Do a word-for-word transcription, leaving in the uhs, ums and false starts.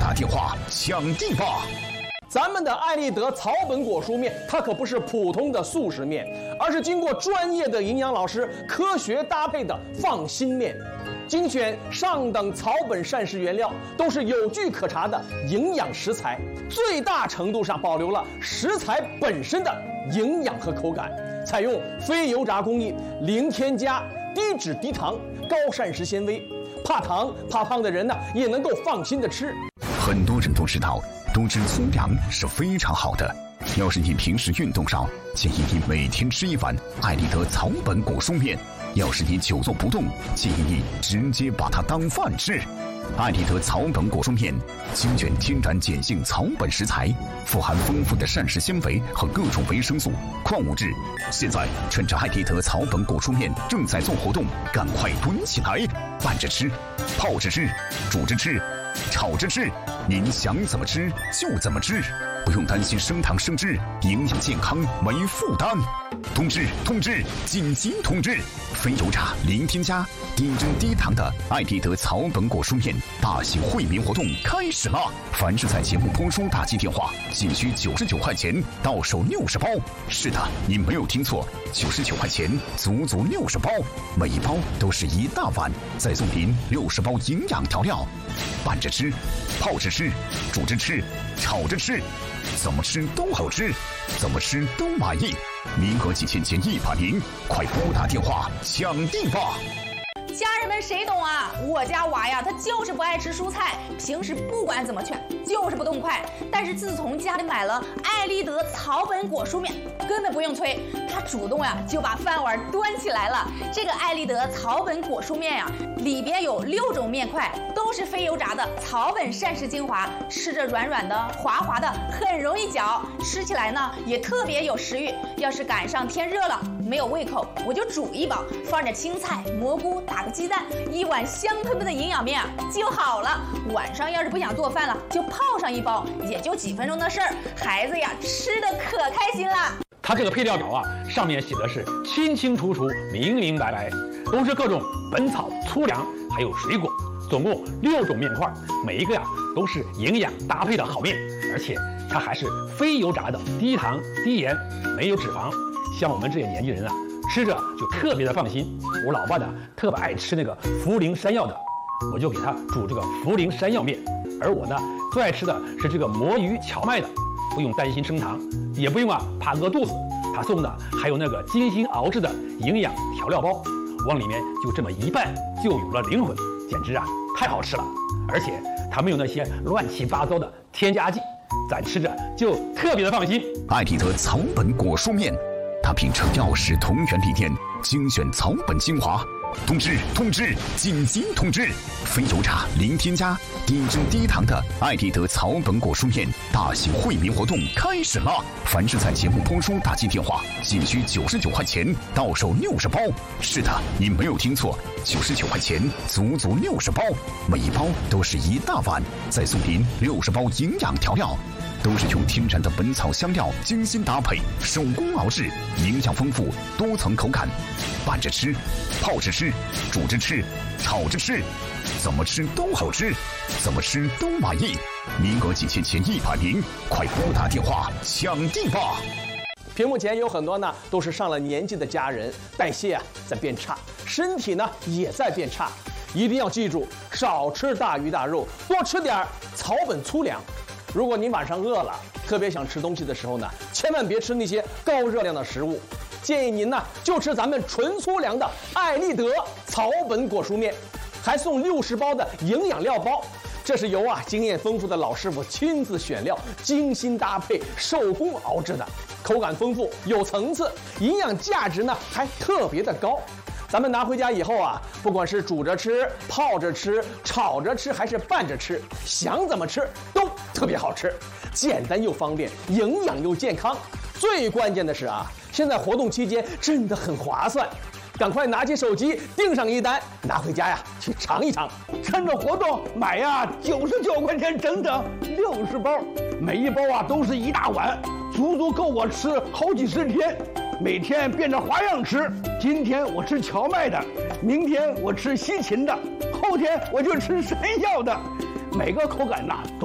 打电话抢地吧！ 咱们的爱立德草本果蔬面，它可不是普通的速食面，而是经过专业的营养老师科学搭配的放心面，精选上等草本膳食原料，都是有据可查的营养食材，最大程度上保留了食材本身的营养和口感，采用非油炸工艺，零添加、低脂低糖、高膳食纤维，怕糖怕胖的人呢也能够放心的吃。 很多人都知道，多吃粗粮是非常好的。要是你平时运动少，建议你每天吃一碗爱立德草本果蔬面；要是你久坐不动，建议你直接把它当饭吃。爱立德草本果蔬面精选天然碱性草本食材，富含丰富的膳食纤维和各种维生素、矿物质。现在趁着爱立德草本果蔬面正在做活动，赶快囤起来，拌着吃，泡着吃，煮着吃，炒着吃，您想怎么吃就怎么吃，不用担心升糖升脂，营养健康没负担。通知通知，紧急通知！非油炸、零添加、低脂低糖的爱立德草本果蔬面大型惠民活动开始了！凡是在节目播出打进电话，仅需九十九块钱，到手六十包。是的，你没有听错，九十九块钱，足足六十包，每一包都是一大碗，再送您六十包营养调料，拌着吃，泡着吃，煮着吃，炒着吃，怎么吃都好吃，怎么吃都满意。名额仅限前一百名，快拨打电话抢地吧！ 家人们谁懂啊？我家娃呀，他就是不爱吃蔬菜，平时不管怎么劝，就是不动筷。但是自从家里买了爱立德草本果蔬面，根本不用催，他主动呀就把饭碗端起来了。这个爱立德草本果蔬面呀，里边有六种面块，都是非油炸的草本膳食精华，吃着软软的、滑滑的，很容易嚼，吃起来呢也特别有食欲。要是赶上天热了，没有胃口，我就煮一包，放点青菜、蘑菇，打个鸡蛋，一碗香喷喷的营养面啊就好了。晚上要是不想做饭了，就泡上一包，也就几分钟的事儿，孩子呀吃的可开心了。 它这个配料表啊，上面写的是清清楚楚、明明白白，都是各种本草、粗粮，还有水果，总共六种面块，每一个呀都是营养搭配的好面，而且它还是非油炸的，低糖、低盐，没有脂肪。像我们这些年轻人啊，吃着就特别的放心。我老爸呢特别爱吃那个茯苓山药的，我就给他煮这个茯苓山药面。而我呢最爱吃的是这个魔芋荞麦的，不用担心升糖，也不用啊怕饿肚子。他送的还有那个精心熬制的营养调料包，往里面就这么一拌，就有了灵魂，简直啊太好吃了。而且它没有那些乱七八糟的添加剂，咱吃着就特别的放心。 爱立德草本果蔬面，它秉承药食同源理念，精选草本精华。通知通知，紧急通知！非油炸、零添加、低脂低糖的爱立德草本果蔬面大型惠民活动开始了！凡是在节目播出打进电话，仅需九十九块钱，到手六十包。是的，你没有听错，九十九块钱，足足六十包，每一包都是一大碗，再送您六十包营养调料。都是用天然的本草香料精心搭配，手工熬制，营养丰富，多层口感。拌着吃，泡着吃，煮着吃，炒着吃，怎么吃都好吃，怎么吃都满意。名额仅限前一百名，快拨打电话抢地吧！ 屏幕前有很多呢都是上了年纪的家人，代谢啊在变差，身体呢也在变差，一定要记住，少吃大鱼大肉，多吃点草本粗粮。如果您晚上饿了，特别想吃东西的时候呢，千万别吃那些高热量的食物，建议您呢就吃咱们纯粗粮的爱立德草本果蔬面，还送六十包的营养料包。这是由啊经验丰富的老师傅亲自选料，精心搭配，手工熬制的，口感丰富，有层次，营养价值呢还特别的高。咱们拿回家以后啊，不管是煮着吃、泡着吃、炒着吃，还是拌着吃，想怎么吃都特别好吃，简单又方便，营养又健康。最关键的是啊，现在活动期间真的很划算，赶快拿起手机订上一单，拿回家呀去尝一尝。 趁着活动买呀，九十九块钱整整六十包，每一包啊都是一大碗，足足够我吃好几十天。每天变着花样吃，今天我吃荞麦的，明天我吃西芹的，后天我就吃山药的，每个口感呐都